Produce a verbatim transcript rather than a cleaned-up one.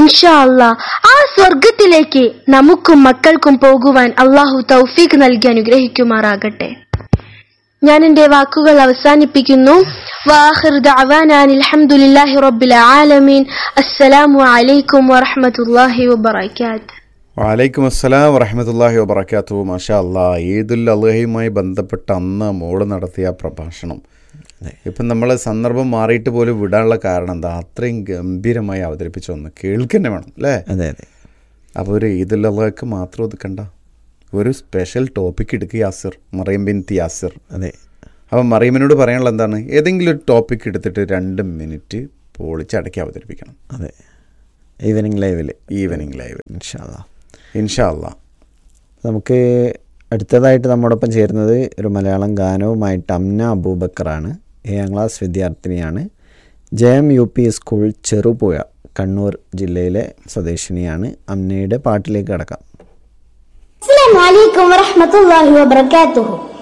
ഇൻഷാ അല്ലാഹ് ആ സ്വർഗത്തിലേക്ക് നമുക്കും മക്കൾക്കും പോകുവാൻ അള്ളാഹു തൗഫീഖ് നൽകി അനുഗ്രഹിക്കുമാറാകട്ടെ. ഞാൻ എന്റെ വാക്കുകൾ അവസാനിപ്പിക്കുന്നു. വആഖിറു ദഅവാനാ അൽഹംദുലില്ലാഹി റബ്ബിൽ ആലമീൻ. അസ്സലാമു അലൈക്കും വറഹ്മത്തുള്ളാഹി വബറകാതുഹു. വലൈക്കും അസ്സലാം വറഹ്മത്തുള്ളാഹി വബറകാതുഹു. മാഷാ അല്ലാഹ്, ഈദുൽ അദ്ഹയുമായി ബന്ധപ്പെട്ട അന്ന് മോള് നടത്തിയ പ്രഭാഷണം ഇപ്പം നമ്മൾ സന്ദർഭം മാറിയിട്ട് പോലും വിടാനുള്ള കാരണം എന്താ? അത്രയും ഗംഭീരമായി അവതരിപ്പിച്ച ഒന്ന് കേൾക്കന്നെ വേണം അല്ലേ? അതെ അതെ. അപ്പോൾ ഒരു ഈദുൽ അദ്ഹയ്ക്ക് മാത്രം ഒതുക്കണ്ട, ഒരു സ്പെഷ്യൽ ടോപ്പിക് എടുക്കുക യാസിർ, മറിയം ബിൻത്ത് യാസിർ. അതെ. അപ്പം മറിയമിനോട് പറയാനുള്ള എന്താണ്? ഏതെങ്കിലും ഒരു ടോപ്പിക് എടുത്തിട്ട് രണ്ട് മിനിറ്റ് പൊളിച്ചടക്കി അവതരിപ്പിക്കണം. അതെ, ഈവനിങ് ലൈവിൽ. ഈവനിങ് ലൈവ് ഇൻഷാ അല്ലാഹ്. ഇൻഷാ അല്ലാഹ്. നമുക്ക് അടുത്തതായിട്ട് നമ്മോടൊപ്പം ചേരുന്നത് ഒരു മലയാളം ഗാനവുമായിട്ട് അംന അബൂബക്കറാണ്. ഏഴാം ക്ലാസ് വിദ്യാർത്ഥിനിയാണ്. J M U P school Cherupuzha Kannur ജില്ലയിലെ സ്വദേശിനിയാണ്. അംനയുടെ പാട്ടിലേക്ക് കടക്കാം. അസ്സലാമു അലൈക്കും വറഹ്മത്തുള്ളാഹി വബറകാതുഹു.